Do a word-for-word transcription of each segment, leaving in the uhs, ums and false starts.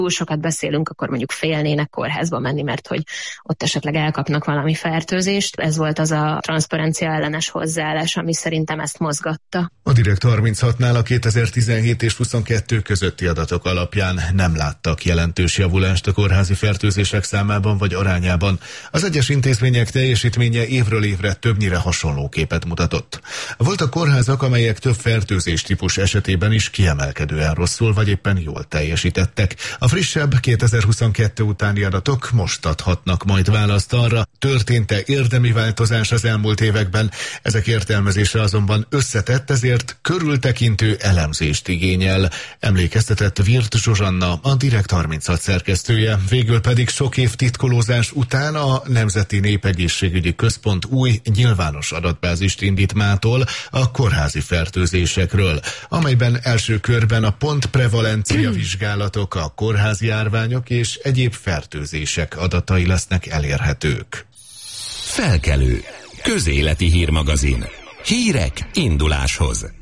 túl sokat beszélünk, akkor mondjuk félnének kórházba menni, mert hogy ott esetleg elkapnak valami fertőzést. Ez volt az a transzparencia ellenes hozzáállás, ami szerintem ezt mozgatta. A Direkt harminchatnál a kétezer-tizenhét és huszonkettő közötti adatok alapján nem láttak jelentős javulást a kórházi fertőzések számában vagy arányában. Az egyes intézmények teljesítménye évről évre többnyire hasonló képet mutatott. Voltak kórházak, amelyek több fertőzés típus esetében is kiemelkedően rosszul vagy éppen jól teljesítettek. A frissebb kétezer-huszonkettő utáni adatok most adhatnak majd választ arra, történt-e érdemi változás az elmúlt években. Ezek értelmezése azonban összetett, ezért körültekintő elemzést igényel. Emlékeztetett Virt Zsuzsanna, a Direkt harminchat szerkesztője. Végül pedig sok év titkolózás után a Nemzeti Népegészségügyi Központ új nyilvános adatbázist indít mától a kórházi fertőzésekről, amelyben első körben a pontprevalencia vizsgálatok, a kórházi járványok és egyéb fertőzések adatai lesznek elérhetők. Felkelő. Közéleti hírmagazin. Hírek induláshoz.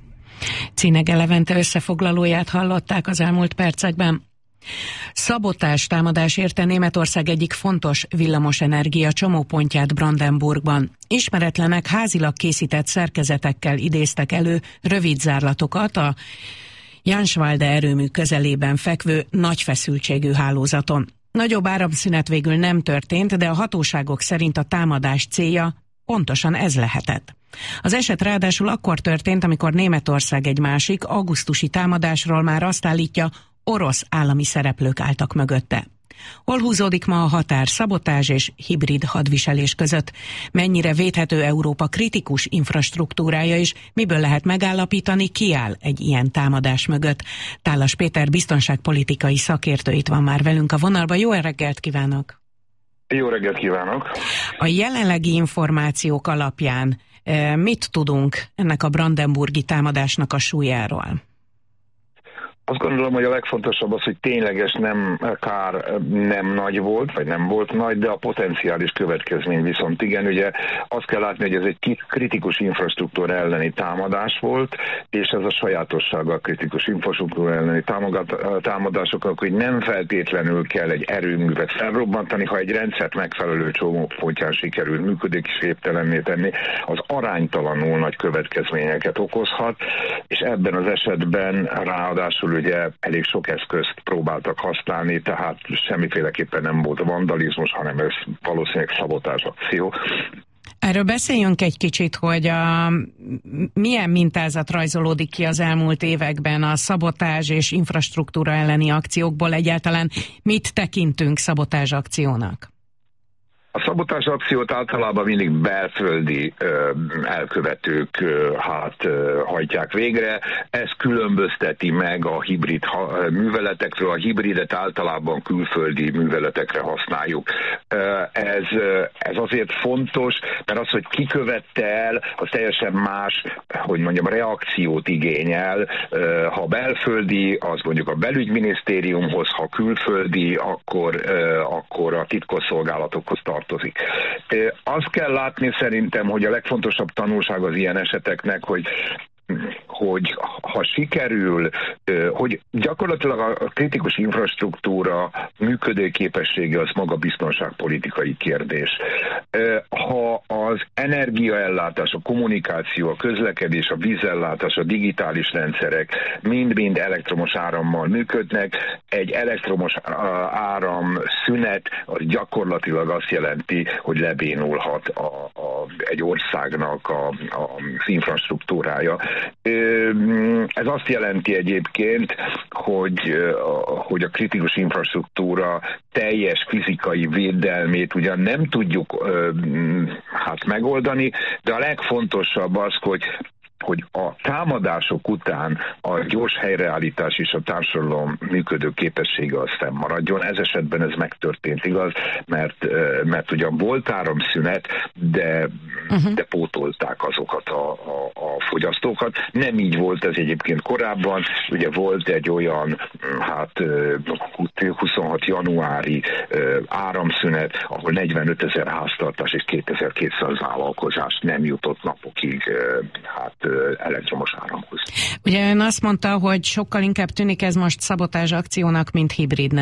Cinege Levente összefoglalóját hallották az elmúlt percekben. Szabotás támadás érte Németország egyik fontos villamosenergia csomópontját Brandenburgban. Ismeretlenek házilag készített szerkezetekkel idéztek elő rövid zárlatokat a Janswalde erőmű közelében fekvő nagy feszültségű hálózaton. Nagyobb áramszünet végül nem történt, de a hatóságok szerint a támadás célja pontosan ez lehetett. Az eset ráadásul akkor történt, amikor Németország egy másik, augusztusi támadásról már azt állítja, orosz állami szereplők álltak mögötte. Hol húzódik ma a határ szabotázs és hibrid hadviselés között? Mennyire védhető Európa kritikus infrastruktúrája is? Miből lehet megállapítani, ki áll egy ilyen támadás mögött? Tálas Péter biztonságpolitikai szakértő itt van már velünk a vonalban. Jó reggelt kívánok! Jó reggelt kívánok! A jelenlegi információk alapján mit tudunk ennek a brandenburgi támadásnak a súlyáról? Azt gondolom, hogy a legfontosabb az, hogy tényleges nem kár nem nagy volt, vagy nem volt nagy, de a potenciális következmény viszont igen. Ugye azt kell látni, hogy ez egy kritikus infrastruktúra elleni támadás volt, és ez a sajátossága a kritikus infrastruktúra elleni támadásoknak, hogy nem feltétlenül kell egy erőművet felrobbantani, ha egy rendszert megfelelő csomópontján sikerül működésképtelenné tenni, az aránytalanul nagy következményeket okozhat, és ebben az esetben ráadásul ugye elég sok eszközt próbáltak használni, tehát semmiféleképpen nem volt vandalizmus, hanem ez valószínűleg szabotázs akció. Erről beszéljünk egy kicsit, hogy a, milyen mintázat rajzolódik ki az elmúlt években a szabotázs és infrastruktúra elleni akciókból, egyáltalán mit tekintünk szabotázs akciónak? A szabotázs akciót általában mindig belföldi ö, elkövetők ö, hát ö, hajtják végre. Ez különbözteti meg a hibrid ha, műveletekről. A hibridet általában külföldi műveletekre használjuk. Ö, ez, ez azért fontos, mert az, hogy ki követte el, az teljesen más, hogy mondjam, reakciót igényel. Ö, ha belföldi, az mondjuk a belügyminisztériumhoz, ha külföldi, akkor, ö, akkor a titkosszolgálatokhoz tart. Azt kell látni szerintem, hogy a legfontosabb tanulság az ilyen eseteknek, hogy hogy ha sikerül, hogy gyakorlatilag a kritikus infrastruktúra működőképessége az maga biztonságpolitikai kérdés. Ha az energiaellátás, a kommunikáció, a közlekedés, a vízellátás, a digitális rendszerek mind-mind elektromos árammal működnek, egy elektromos áram szünet az gyakorlatilag azt jelenti, hogy lebénulhat a, a, egy országnak a, a, az infrastruktúrája. Ez azt jelenti egyébként, hogy, hogy a kritikus infrastruktúra teljes fizikai védelmét ugyan nem tudjuk hát megoldani, de a legfontosabb az, hogy hogy a támadások után a gyors helyreállítás és a társadalom működő képessége az fennmaradjon. Ez esetben ez megtörtént, igaz, mert, mert ugyan volt áramszünet, de, uh-huh. de pótolták azokat a, a, a a fogyasztókat. Nem így volt ez egyébként korábban, ugye volt egy olyan hát huszonhat januári áramszünet, ahol negyvenötezer háztartás és kétezer-kétszáz vállalkozás nem jutott napokig hát elektromos áramhoz. Ugye ön azt mondta, hogy sokkal inkább tűnik ez most szabotázs akciónak, mint hibridnek.